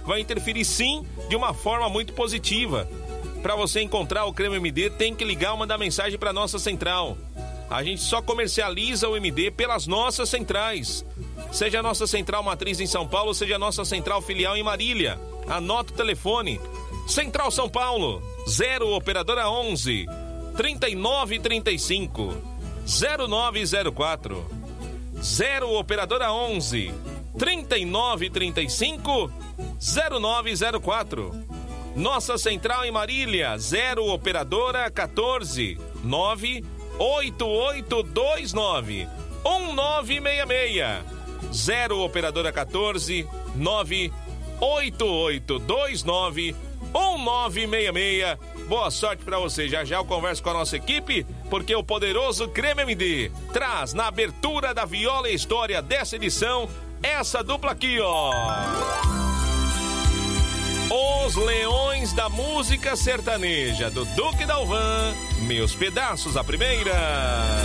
vai interferir sim de uma forma muito positiva. Para você encontrar o creme MD, tem que ligar ou mandar mensagem para nossa central. A gente só comercializa o MD pelas nossas centrais. Seja a nossa central matriz em São Paulo, seja a nossa central filial em Marília. Anota o telefone. Central São Paulo, 0 operadora 11 3935 0904. 0 operadora 11 3935 0904. Nossa central em Marília, 0 operadora 14 98829 1966. 0 operadora 14 98829 1966. Boa sorte pra você. Já já eu converso com a nossa equipe, porque o poderoso Creme MD traz na abertura da Viola e História dessa edição essa dupla aqui, ó. Os Leões da Música Sertaneja, do Duque Dalvan, Meus Pedaços, a primeira.